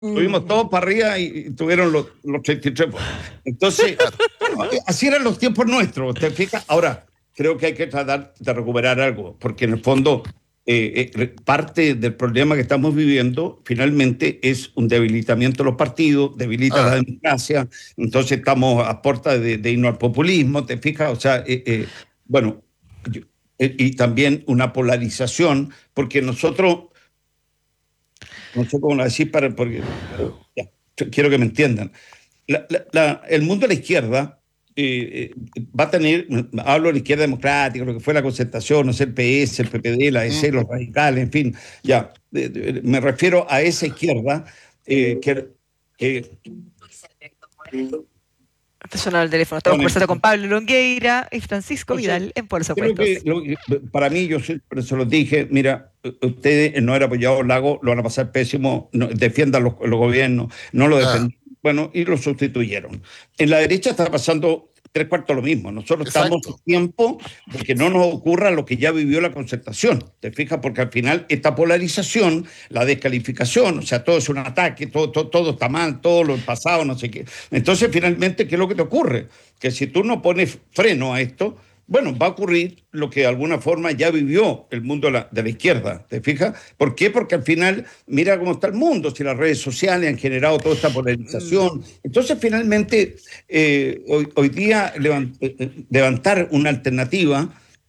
Tuvimos todos para arriba y tuvieron los 33 votos. Entonces, bueno, así eran los tiempos nuestros, ¿te fijas? Ahora, creo que hay que tratar de recuperar algo, porque en el fondo parte del problema que estamos viviendo finalmente es un debilitamiento de los partidos, debilita la Ah, democracia, entonces estamos a puerta de irnos al populismo, ¿te fijas? O sea, bueno, yo- y también una polarización, porque nosotros no sé cómo lo decir porque ya, quiero que me entiendan. El mundo de la izquierda va a tener, hablo de la izquierda democrática, lo que fue la concertación, no sé, el PS, el PPD, la EC, mm, los radicales, en fin, ya, me refiero a esa izquierda que, que Te suena el teléfono. Estamos bueno, conversando con Pablo Longueira y Francisco entonces, Vidal en Por los creo Opuestos. que para mí, yo siempre se los dije, mira, ustedes no eran apoyados Lago, lo van a pasar pésimo, no, defiendan los gobiernos, no lo ah, defendieron, bueno, y lo sustituyeron. En la derecha está pasando tres cuartos lo mismo. Nosotros estamos en exacto. tiempo de que no nos ocurra lo que ya vivió la concertación, ¿te fijas? Porque al final esta polarización, la descalificación, o sea, todo es un ataque, todo está mal, todo lo pasado, no sé qué. Entonces, finalmente, ¿qué es lo que te ocurre? Que si tú no pones freno a esto, bueno, va a ocurrir lo que de alguna forma ya vivió el mundo de la izquierda, ¿te fijas? ¿Por qué? Porque al final, mira cómo está el mundo, si las redes sociales han generado toda esta Mm, polarización. Entonces, finalmente, hoy día levantar una alternativa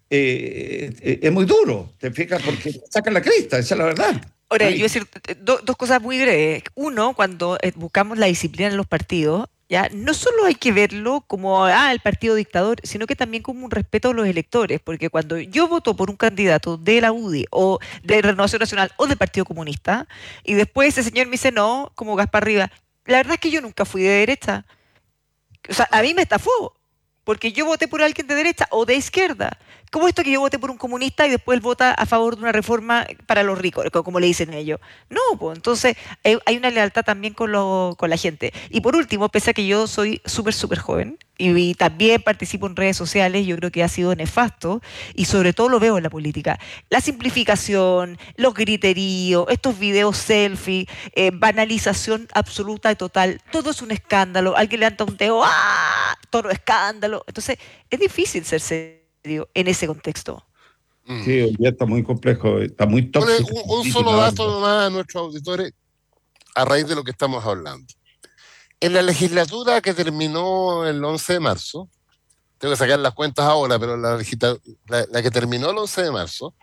es muy duro, ¿te fijas? Porque sacan la crista, esa es la verdad. Ahora, yo Ay, voy a decir dos cosas muy breves. Uno, cuando buscamos la disciplina en los partidos, ya no solo hay que verlo como el partido dictador, sino que también como un respeto a los electores, porque cuando yo voto por un candidato de la UDI o de Renovación Nacional o del Partido Comunista, y después ese señor me dice no, como Gaspar Rivas, la verdad es que yo nunca fui de derecha. O sea, a ah, mí me estafó, porque yo voté por alguien de derecha o de izquierda. ¿Cómo esto que yo voté por un comunista y después él vota a favor de una reforma para los ricos, como le dicen ellos? No, pues entonces hay una lealtad también con la gente. Y por último, pese a que yo soy súper joven y también participo en redes sociales, yo creo que ha sido nefasto y sobre todo lo veo en la política. La simplificación, los griteríos, estos videos selfie, banalización absoluta y total, todo es un escándalo, alguien levanta un dedo, ¡ah! Todo escándalo. Entonces, es difícil ser serio en ese contexto. mm. sí, hoy día está muy complejo, está muy tóxica la Un solo política, la dato verdad. nomás a nuestros auditores a raíz de lo que estamos hablando. En la legislatura que terminó el 11 de marzo, tengo que sacar las cuentas ahora, pero la que terminó el 11 de marzo,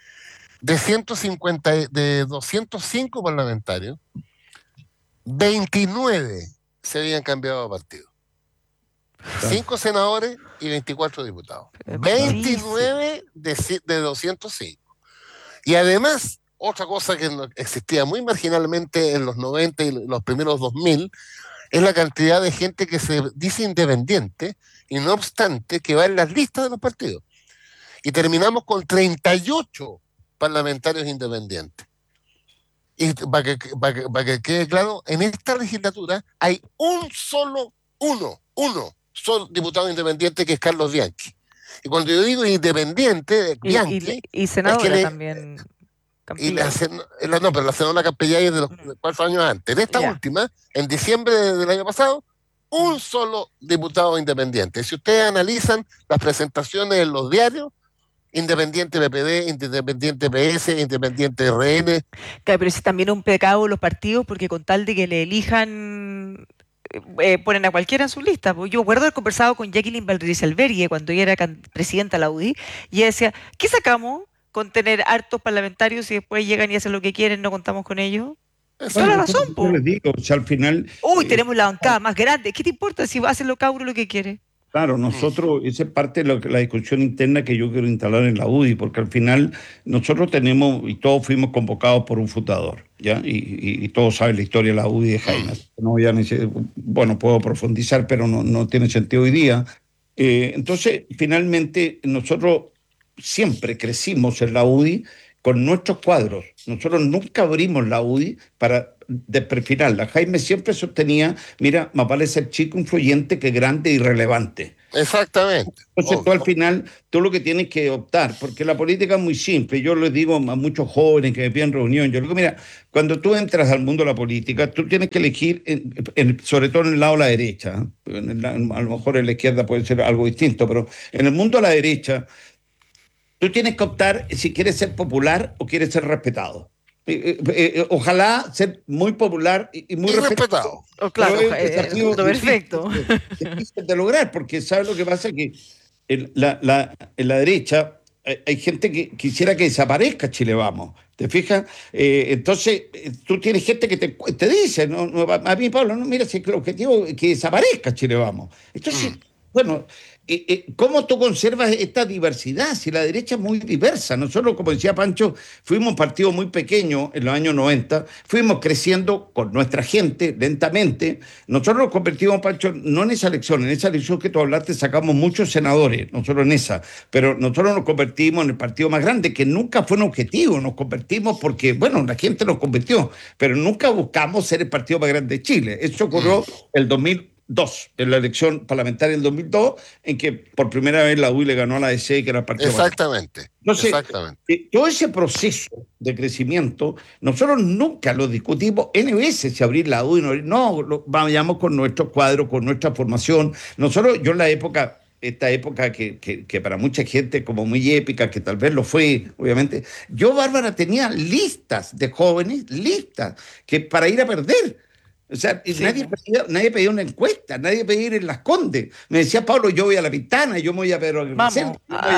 de 205 parlamentarios, 29 se habían cambiado de partido. Claro. 5 senadores y 24 diputados. Es Claro. muchísimo. 29 de 205. Y además, otra cosa que existía muy marginalmente en los 90 y los primeros 2000 es la cantidad de gente que se dice independiente y no obstante que va en las listas de los partidos. Y terminamos con 38 parlamentarios independientes. Y para que quede claro, en esta legislatura hay solo diputado independiente que es Carlos Bianchi. Y cuando yo digo independiente, Bianchi, Y es que senadora también, y Campillay. no, pero la senadora Campellay es de los Mm, 4 años antes. En esta ya. última, en diciembre del año pasado, Mm. un solo diputado independiente. Si ustedes analizan las presentaciones en los diarios, independiente PPD, independiente PS, independiente RN, Claro, pero es también un pecado los partidos porque con tal de que le elijan, ponen a cualquiera en su lista. Pues yo recuerdo haber conversado con Jacqueline Valdez Albergue cuando ella era presidenta de la UDI y ella decía, ¿qué sacamos con tener hartos parlamentarios y después llegan y hacen lo que quieren, no contamos con ellos? Toda Bueno, la exacto. eso es razón, lo que yo po. les digo, o sea, al final, Uy, eh, tenemos la bancada más grande. ¿Qué te importa si hacen lo cabro lo que quiere? claro, Mm. nosotros, esa es parte de la discusión interna que yo quiero instalar en la UDI, porque al final nosotros tenemos, y todos fuimos convocados por un fundador, ¿ya? Y todos saben la historia de la UDI de Jaime. Mm. No voy a bueno, puedo profundizar, pero no tiene sentido hoy día. Entonces, finalmente, nosotros siempre crecimos en la UDI con nuestros cuadros. Nosotros nunca abrimos la UDI para desperfilarla. Jaime siempre sostenía, mira, más vale ser chico influyente que grande e irrelevante. Exactamente. Entonces tú al final, tú lo que tienes que optar, porque la política es muy simple, yo les digo a muchos jóvenes que me piden reunión, yo digo, mira, cuando tú entras al mundo de la política, tú tienes que elegir, sobre todo en el lado de la derecha, a lo mejor en la izquierda puede ser algo distinto, pero en el mundo de la derecha, tú tienes que optar si quieres ser popular o quieres ser respetado. Ojalá ser muy popular y muy respetado. Oh, claro, es un mundo perfecto. Difícil de lograr, porque ¿sabes lo que pasa? Que en la derecha hay gente que quisiera que desaparezca Chile Vamos. ¿Te fijas? Entonces, tú tienes gente que te dice, a mí, Pablo, no, mira, si el objetivo es que desaparezca Chile Vamos. Entonces, bueno, ¿cómo tú conservas esta diversidad? Si la derecha es muy diversa. Nosotros, como decía Pancho, fuimos un partido muy pequeño en los años 90, fuimos creciendo con nuestra gente lentamente. Nosotros nos convertimos, Pancho, no en esa elección que tú hablaste, sacamos muchos senadores, nosotros en esa, pero nosotros nos convertimos en el partido más grande, que nunca fue un objetivo, nos convertimos porque, bueno, la gente nos convirtió, pero nunca buscamos ser el partido más grande de Chile. Eso ocurrió el 2002, en la elección parlamentaria del 2002, en que por primera vez la UI le ganó a la DC, que era el partido. Exactamente. Entonces, exactamente. Todo ese proceso de crecimiento, nosotros nunca lo discutimos N veces, si abrir la UI, no, vayamos con nuestro cuadro, con nuestra formación. Nosotros, yo en esta época que para mucha gente como muy épica, que tal vez lo fue, obviamente, yo, Bárbara, tenía listas de jóvenes, listas, que para ir a perder. O sea, sí, nadie pedía una encuesta, nadie pedía ir en Las Condes. Me decía, Pablo, yo voy a La Pintana, yo voy a Pedro Aguirre,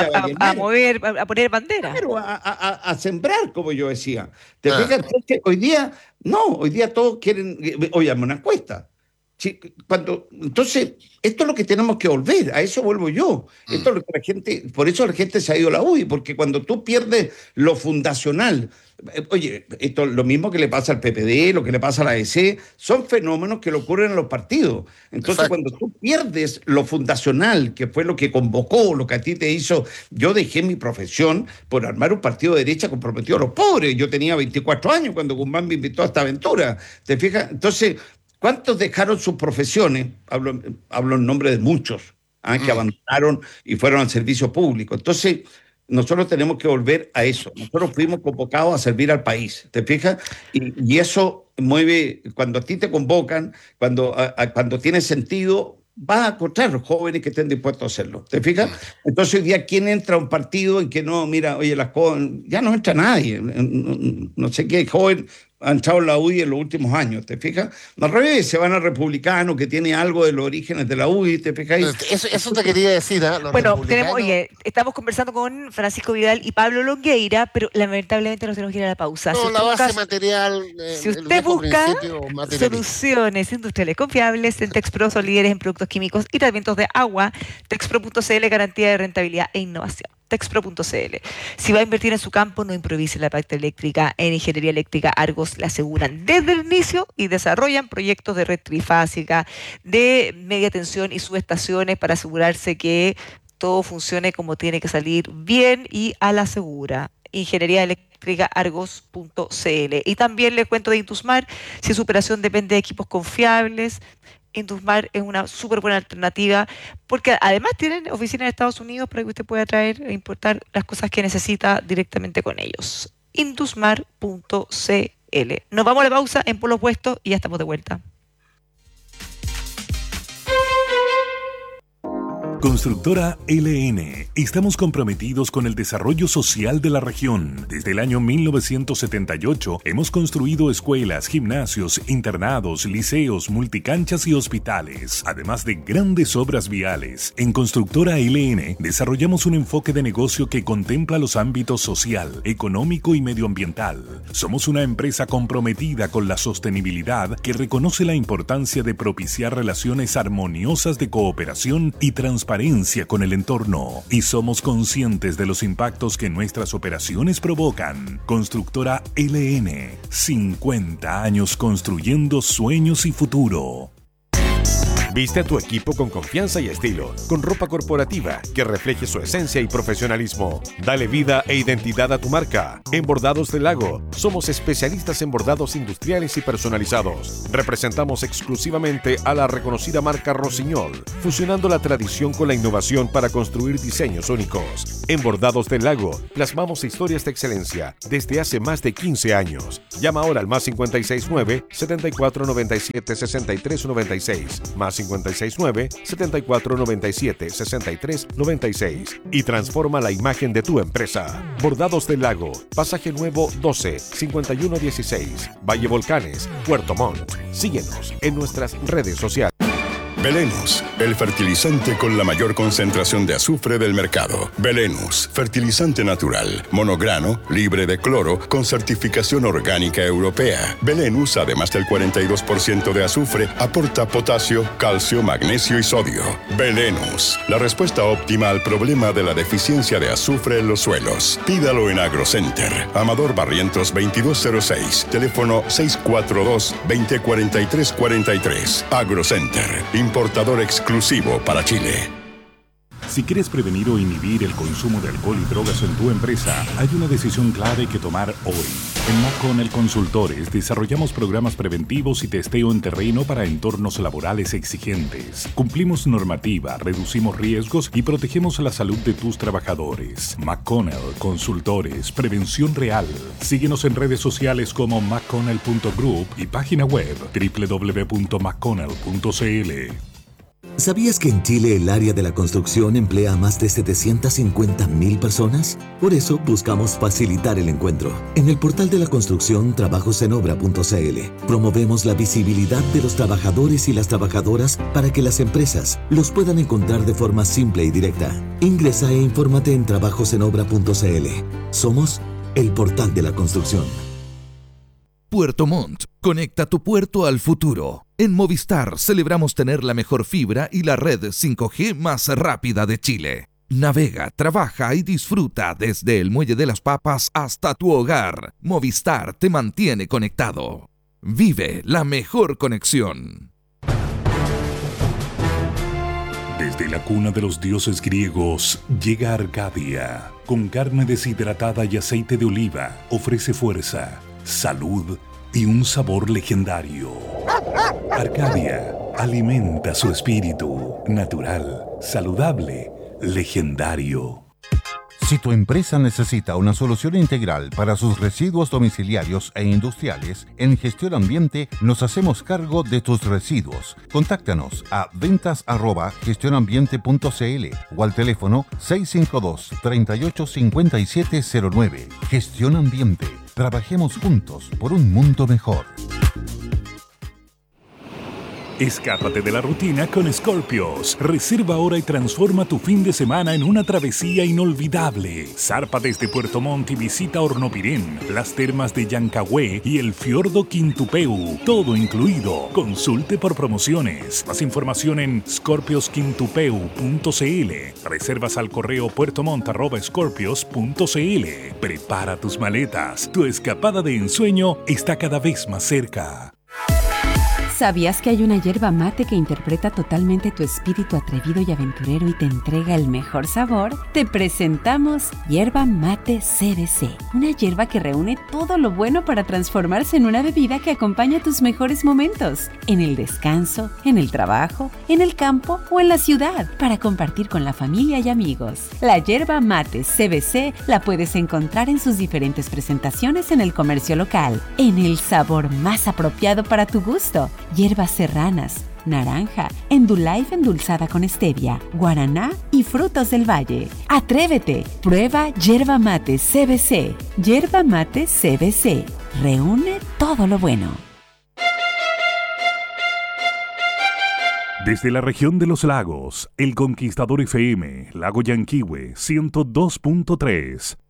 a poner bandera. Claro, a sembrar, como yo decía. ¿Te fijas? Que hoy día todos quieren, oye, una encuesta. Sí, entonces, esto es lo que tenemos que volver, a eso vuelvo yo. Esto es lo que la gente, por eso la gente se ha ido a la UI, porque cuando tú pierdes lo fundacional, oye, esto es lo mismo que le pasa al PPD, lo que le pasa a la DC, son fenómenos que le ocurren en los partidos. Entonces, cuando tú pierdes lo fundacional, que fue lo que convocó, lo que a ti te hizo, yo dejé mi profesión por armar un partido de derecha comprometido a los pobres. Yo tenía 24 años cuando Guzmán me invitó a esta aventura. ¿Te fijas? Entonces, ¿cuántos dejaron sus profesiones? Hablo en nombre de muchos, que abandonaron y fueron al servicio público. Entonces, nosotros tenemos que volver a eso. Nosotros fuimos convocados a servir al país, ¿te fijas? Y eso mueve, cuando a ti te convocan, cuando tiene sentido, vas a encontrar jóvenes que estén dispuestos a hacerlo, ¿te fijas? Entonces hoy día, ¿quién entra a un partido en que no, mira, oye, ya no entra nadie, no sé qué joven ha entrado en la UDI en los últimos años, ¿te fijas? Al revés, se van a republicanos, que tiene algo de los orígenes de la UDI, ¿te fijas? Eso te quería decir, ¿eh? Bueno, estamos conversando con Francisco Vidal y Pablo Longueira, pero lamentablemente nos tenemos que ir a la pausa. No, la base material. Si usted busca soluciones industriales confiables, en Texpro son líderes en productos químicos y tratamientos de agua. Texpro.cl, garantía de rentabilidad e innovación. Texpro.cl. Si va a invertir en su campo, no improvise la parte eléctrica. En Ingeniería Eléctrica Argos le aseguran desde el inicio y desarrollan proyectos de red trifásica, de media tensión y subestaciones para asegurarse que todo funcione como tiene que salir bien y a la segura. Ingeniería Eléctrica Argos.cl. Y también le cuento de Indusmar, si su operación depende de equipos confiables, Indusmar es una súper buena alternativa, porque además tienen oficinas en Estados Unidos para que usted pueda traer e importar las cosas que necesita directamente con ellos. Indusmar.cl. Nos vamos a la pausa en Polos Puestos y ya estamos de vuelta. Constructora LN. Estamos comprometidos con el desarrollo social de la región. Desde el año 1978 hemos construido escuelas, gimnasios, internados, liceos, multicanchas y hospitales, además de grandes obras viales. En Constructora LN desarrollamos un enfoque de negocio que contempla los ámbitos social, económico y medioambiental. Somos una empresa comprometida con la sostenibilidad que reconoce la importancia de propiciar relaciones armoniosas de cooperación y transparencia con el entorno, y somos conscientes de los impactos que nuestras operaciones provocan. Constructora LN, 50 años construyendo sueños y futuro. Viste a tu equipo con confianza y estilo, con ropa corporativa que refleje su esencia y profesionalismo. Dale vida e identidad a tu marca. En Bordados del Lago, somos especialistas en bordados industriales y personalizados. Representamos exclusivamente a la reconocida marca Rossignol, fusionando la tradición con la innovación para construir diseños únicos. En Bordados del Lago, plasmamos historias de excelencia desde hace más de 15 años. Llama ahora al +569 7497 6396, +569 7497 6396 y transforma la imagen de tu empresa. Bordados del Lago, Pasaje Nuevo 12 5116, Valle Volcanes, Puerto Montt. Síguenos en nuestras redes sociales. Velenus, el fertilizante con la mayor concentración de azufre del mercado. Velenus, fertilizante natural, monograno, libre de cloro, con certificación orgánica europea. Velenus, además del 42% de azufre, aporta potasio, calcio, magnesio y sodio. Velenus, la respuesta óptima al problema de la deficiencia de azufre en los suelos. Pídalo en AgroCenter. Amador Barrientos 2206, teléfono 642-2043-43. AgroCenter, importador exclusivo para Chile. Si quieres prevenir o inhibir el consumo de alcohol y drogas en tu empresa, hay una decisión clave que tomar hoy. En McConnell Consultores desarrollamos programas preventivos y testeo en terreno para entornos laborales exigentes. Cumplimos normativa, reducimos riesgos y protegemos la salud de tus trabajadores. McConnell Consultores, prevención real. Síguenos en redes sociales como mcconnell.group y página web www.mcconnell.cl. ¿Sabías que en Chile el área de la construcción emplea a más de 750.000 personas? Por eso buscamos facilitar el encuentro. En el portal de la construcción trabajosenobra.cl promovemos la visibilidad de los trabajadores y las trabajadoras para que las empresas los puedan encontrar de forma simple y directa. Ingresa e infórmate en trabajosenobra.cl. Somos el portal de la construcción. Puerto Montt, conecta tu puerto al futuro. En Movistar celebramos tener la mejor fibra y la red 5G más rápida de Chile. Navega, trabaja y disfruta desde el Muelle de las Papas hasta tu hogar. Movistar te mantiene conectado. Vive la mejor conexión. Desde la cuna de los dioses griegos llega Arcadia. Con carne deshidratada y aceite de oliva, ofrece fuerza, salud y un sabor legendario. Arcadia alimenta su espíritu, natural, saludable, legendario. Si tu empresa necesita una solución integral para sus residuos domiciliarios e industriales, en Gestión Ambiente nos hacemos cargo de tus residuos. Contáctanos a ventas@gestionambiente.cl o al teléfono 652-385709. Gestión Ambiente. Trabajemos juntos por un mundo mejor. Escápate de la rutina con Scorpios. Reserva ahora y transforma tu fin de semana en una travesía inolvidable. Zarpa desde Puerto Montt y visita Hornopirén, las termas de Llancagüe y el fiordo Quintupeu. Todo incluido. Consulte por promociones. Más información en scorpiosquintupeu.cl. Reservas al correo puertomont@scorpios.cl. Prepara tus maletas. Tu escapada de ensueño está cada vez más cerca. ¿Sabías que hay una yerba mate que interpreta totalmente tu espíritu atrevido y aventurero y te entrega el mejor sabor? Te presentamos Yerba Mate CBC, una yerba que reúne todo lo bueno para transformarse en una bebida que acompaña tus mejores momentos, en el descanso, en el trabajo, en el campo o en la ciudad, para compartir con la familia y amigos. La Yerba Mate CBC la puedes encontrar en sus diferentes presentaciones en el comercio local, en el sabor más apropiado para tu gusto. Hierbas serranas, naranja, Endullife endulzada con stevia, guaraná y frutos del valle. ¡Atrévete! Prueba Yerba Mate CBC. Yerba Mate CBC. Reúne todo lo bueno. Desde la región de los lagos, El Conquistador FM, Lago Yanquihue 102.3,